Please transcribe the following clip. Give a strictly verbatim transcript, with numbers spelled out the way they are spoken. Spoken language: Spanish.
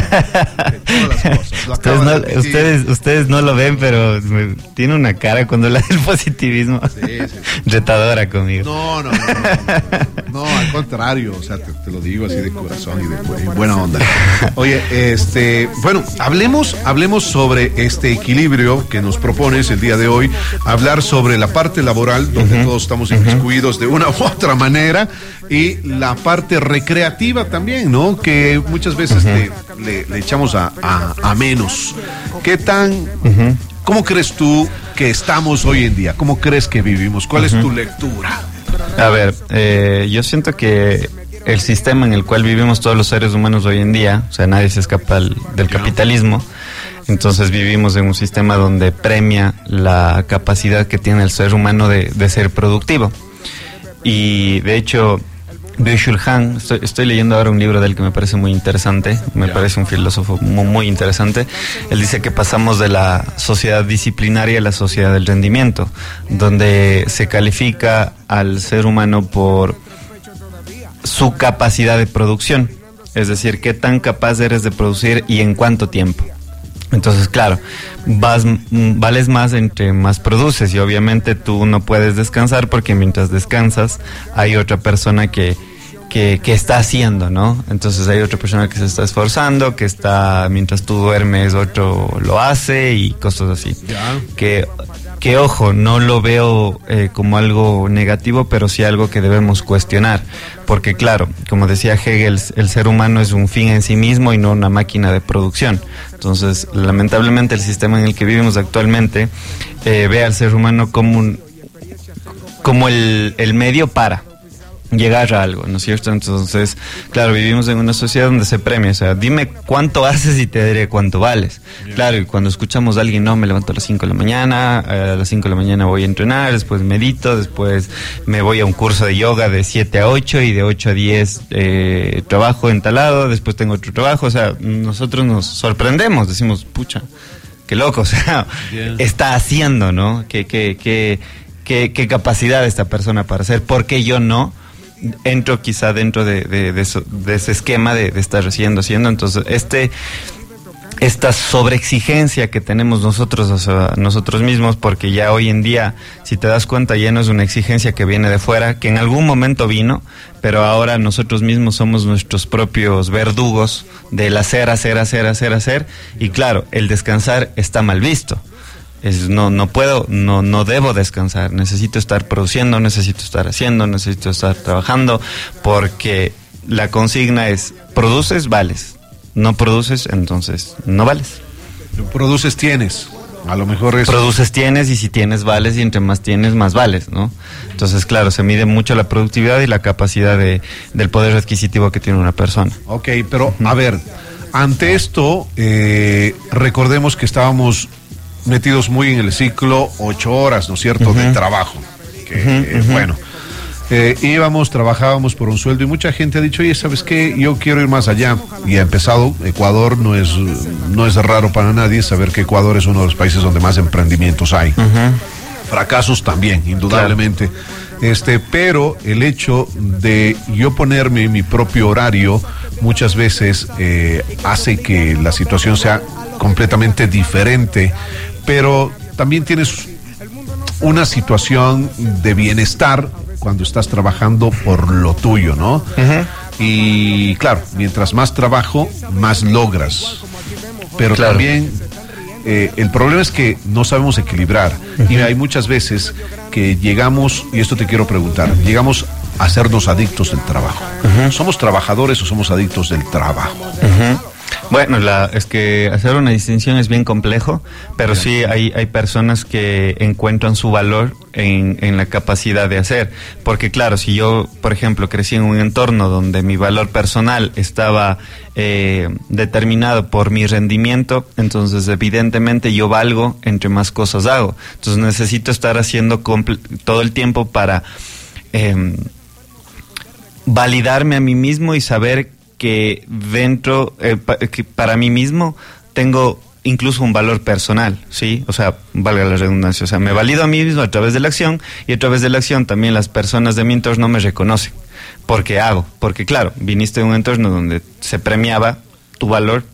todas las cosas. Lo ustedes, no, ustedes, ustedes no lo ven, pero me, tiene una cara cuando habla del positivismo. Sí, sí, sí. Retadora conmigo. No, no, no, no, no, no, al contrario, o sea, te, te lo digo así de corazón y de, de buena onda. Oye, este, bueno, hablemos, hablemos sobre este equilibrio que nos propones el día de hoy, hablar sobre la parte laboral, donde uh-huh. todos estamos inmiscuidos uh-huh. de una u otra manera, y la parte recreativa también, ¿no? Que muchas veces uh-huh. le, le echamos a, a, a menos. ¿Qué tan, uh-huh. cómo crees tú que estamos hoy en día? ¿Cómo crees que vivimos? ¿Cuál uh-huh. es tu lectura? A ver, eh, yo siento que el sistema en el cual vivimos todos los seres humanos hoy en día, o sea, nadie se escapa al, del capitalismo, entonces vivimos en un sistema donde premia la capacidad que tiene el ser humano de, de ser productivo. Y de hecho, Byung-Chul Han, estoy, estoy leyendo ahora un libro de él que me parece muy interesante, me yeah. parece un filósofo muy, muy interesante. Él dice que pasamos de la sociedad disciplinaria a la sociedad del rendimiento, donde se califica al ser humano por su capacidad de producción, es decir, qué tan capaz eres de producir y en cuánto tiempo. Entonces, claro, vas, vales más entre más produces, y obviamente tú no puedes descansar porque mientras descansas hay otra persona que, que, que está haciendo, ¿no? Entonces hay otra persona que se está esforzando, que está, mientras tú duermes, otro lo hace y cosas así. Yeah. Que, que ojo, no lo veo eh, como algo negativo, pero sí algo que debemos cuestionar. Porque claro, como decía Hegel, el ser humano es un fin en sí mismo y no una máquina de producción. Entonces, lamentablemente, el sistema en el que vivimos actualmente eh, ve al ser humano como un, como el, el medio para llegar a algo, ¿no es cierto? Entonces, claro, vivimos en una sociedad donde se premia, o sea, dime cuánto haces y te diré cuánto vales. Yeah. Claro, y cuando escuchamos a alguien, no, me levanto a las cinco de la mañana, a las cinco de la mañana voy a entrenar, después medito, después me voy a un curso de yoga de siete a ocho y de ocho a diez eh, trabajo en tal lado, después tengo otro trabajo, o sea, nosotros nos sorprendemos, decimos, pucha, qué loco, o sea, yeah. está haciendo, ¿no? ¿Qué, qué, qué, qué, qué capacidad de esta persona para hacer? ¿Por qué yo no? Entro quizá dentro de, de, de, eso, de ese esquema de, de estar haciendo, haciendo. Entonces, este, esta sobreexigencia que tenemos nosotros, o sea, nosotros mismos, porque ya hoy en día, si te das cuenta, ya no es una exigencia que viene de fuera, que en algún momento vino, pero ahora nosotros mismos somos nuestros propios verdugos del hacer, hacer, hacer, hacer, hacer, y claro, el descansar está mal visto. Es, no, no puedo, no, no debo descansar, necesito estar produciendo, necesito estar haciendo, necesito estar trabajando, porque la consigna es, produces, vales, no produces, entonces no vales. Produces, tienes, a lo mejor es... Produces, tienes, y si tienes, vales, y entre más tienes, más vales, ¿no? Entonces, claro, se mide mucho la productividad y la capacidad de, del poder adquisitivo que tiene una persona. Ok, pero, uh-huh. a ver, ante esto, eh, recordemos que estábamos metidos muy en el ciclo ocho horas, ¿no es cierto?, uh-huh. de trabajo. Que, uh-huh, eh, uh-huh. Bueno, eh, íbamos, trabajábamos por un sueldo y mucha gente ha dicho, oye, ¿sabes qué? Yo quiero ir más allá. Y ha empezado, Ecuador no es, no es raro para nadie saber que Ecuador es uno de los países donde más emprendimientos hay. Uh-huh. Fracasos también, indudablemente. Claro. Este, pero el hecho de yo ponerme mi propio horario muchas veces eh, hace que la situación sea completamente diferente, pero también tienes una situación de bienestar cuando estás trabajando por lo tuyo, ¿no? Uh-huh. Y claro, mientras más trabajo, más logras. Pero claro. también eh, el problema es que no sabemos equilibrar. Uh-huh. Y hay muchas veces que llegamos, y esto te quiero preguntar, llegamos a hacernos adictos del trabajo. Uh-huh. ¿Somos trabajadores o somos adictos del trabajo? Uh-huh. Bueno, la, es que hacer una distinción es bien complejo, pero sí hay, hay personas que encuentran su valor en, en la capacidad de hacer. Porque claro, si yo, por ejemplo, crecí en un entorno donde mi valor personal estaba eh, determinado por mi rendimiento, entonces evidentemente yo valgo entre más cosas hago. Entonces necesito estar haciendo comple- todo el tiempo para eh, validarme a mí mismo y saber que dentro, eh, pa, que para mí mismo tengo incluso un valor personal, ¿sí? O sea, valga la redundancia, o sea, me valido a mí mismo a través de la acción, y a través de la acción también las personas de mi entorno me reconocen, porque hago, porque claro, viniste de un entorno donde se premiaba tu valor,